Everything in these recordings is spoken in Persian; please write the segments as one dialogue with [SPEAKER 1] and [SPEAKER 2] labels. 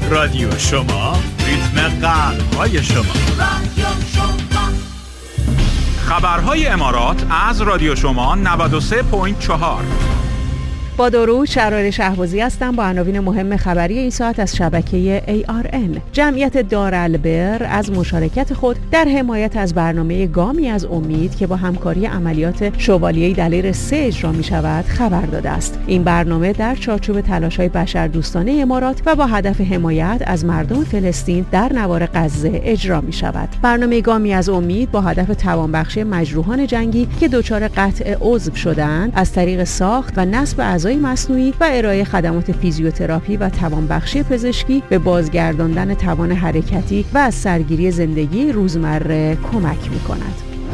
[SPEAKER 1] رادیو شما، ریتم قلب‌های شما. خبرهای امارات از رادیو شما 93.4.
[SPEAKER 2] با درود، شهرار شهبازی هستم با عناوین مهم خبری این ساعت از شبکه ARN. جمعیت دارالبر از مشارکت خود در حمایت از برنامه گامی از امید که با همکاری عملیات شوالیه‌ای دلیر 3 اجرا می شود خبر داده است. این برنامه در چارچوب تلاش‌های بشردوستانه امارات و با هدف حمایت از مردم فلسطین در نوار غزه اجرا می شود. برنامه گامی از امید با هدف توانبخشی مجروحان جنگی که دچار قطع عضو شدند از طریق ساخت و نصب اعضای مصنوعی و ارائه خدمات فیزیوتراپی و توانبخشی پزشکی به بازگرداندن توان حرکتی و از سرگیری زندگی روزمره کمک می‌کند.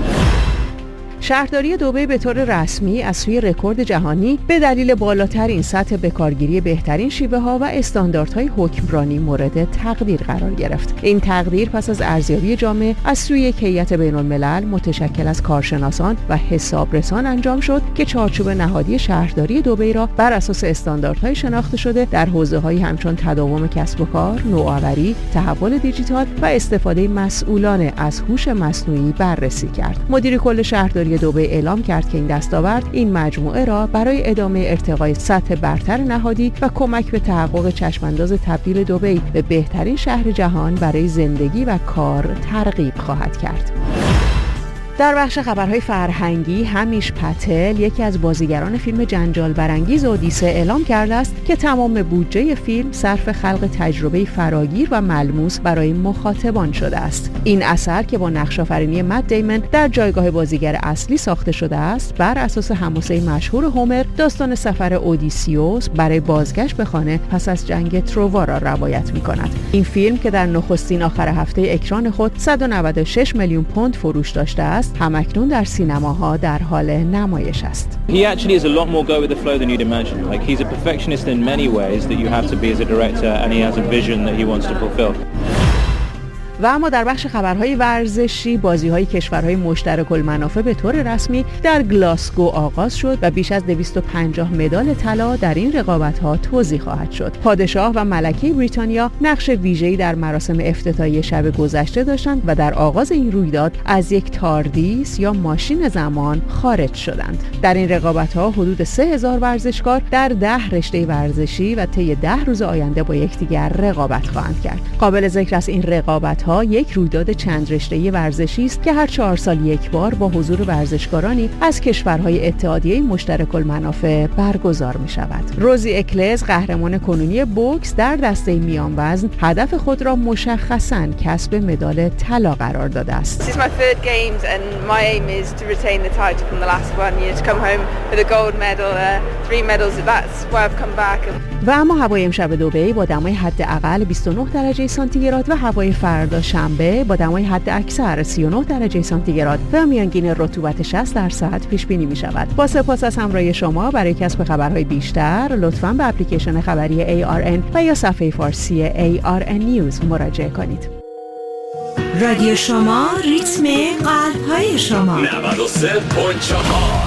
[SPEAKER 2] شهرداری دبی به طور رسمی از سوی رکورد جهانی به دلیل بالاترین سطح بکارگیری بهترین شیوه‌ها و استانداردهای حکمرانی مورد تقدیر قرار گرفت. این تقدیر پس از ارزیابی جامع از سوی یک هیئت بین‌الملل متشکل از کارشناسان و حسابرسان انجام شد که چارچوب نهادی شهرداری دبی را بر اساس استانداردهای شناخته شده در حوزه‌هایی همچون تداوم کسب و کار، نوآوری، تحول دیجیتال و استفاده مسئولانه از هوش مصنوعی بررسی کرد. مدیر کل شهرداری دبی اعلام کرد که این دستاورد این مجموعه را برای ادامه ارتقای سطح برتر نهادی و کمک به تحقق چشمانداز تبدیل دبی به بهترین شهر جهان برای زندگی و کار ترغیب خواهد کرد. در بخش خبرهای فرهنگی، همیش پتل، یکی از بازیگران فیلم جنجال برانگیز اودیسه، اعلام کرده است که تمام بودجه فیلم صرف خلق تجربه فراگیر و ملموس برای مخاطبان شده است. این اثر که با نقش‌آفرینی مت دیمن در جایگاه بازیگر اصلی ساخته شده است، بر اساس حماسه مشهور هومر، داستان سفر اودیسیوس برای بازگشت به خانه پس از جنگ تروا را روایت می‌کند. این فیلم که در نخستین آخر هفته اکران خود 196 میلیون پوند فروش داشته است، همکنون در سینماها در حال نمایش است.
[SPEAKER 3] He actually is a lot more go with the flow than you'd imagine. Like he's a perfectionist in many ways that you have to be as a director, and he has a vision that he wants to fulfill.
[SPEAKER 2] و اما در بخش خبرهای ورزشی، بازی‌های کشورهای مشترک المنافع به طور رسمی در گلاسگو آغاز شد و بیش از 250 مدال طلا در این رقابت‌ها توزیع خواهد شد. پادشاه و ملکه بریتانیا نقش ویژه‌ای در مراسم افتتاحیه شب گذشته داشتند و در آغاز این رویداد از یک تاردیس یا ماشین زمان خارج شدند. در این رقابت‌ها حدود 3000 ورزشکار در 10 رشته ورزشی و طی 10 روز آینده با یکدیگر رقابت خواهند کرد. قابل ذکر است این رقابت‌ها یک رویداد چند رشته‌ای ورزشی است که هر 4 سال یک بار با حضور ورزشکارانی از کشورهای اتحادیه مشترک المنافع برگزار می‌شود. روزی اکلز، قهرمان کنونی بوکس در دسته میان وزن، هدف خود را مشخصاً کسب مدال طلا قرار داده است.
[SPEAKER 4] This is my third games and my aim is to retain the title from the last one, to come home with a gold medal, 3 medals. That's why I've come back.
[SPEAKER 2] و اما هوای امشب دبی با دمای حداقل 29 درجه سانتیگراد و هوای فردا شنبه با دمای حد اکثر 39 درجه سانتیگراد و میانگین رطوبت 60% پیش بینی می شود. با سپاس از همراهی شما. برای کسب خبرهای بیشتر لطفاً به اپلیکیشن خبری ARN و یا صفحه فارسی ARN News مراجعه کنید.
[SPEAKER 5] رادیو شما، ریتم قلب‌های شما
[SPEAKER 1] 93.4.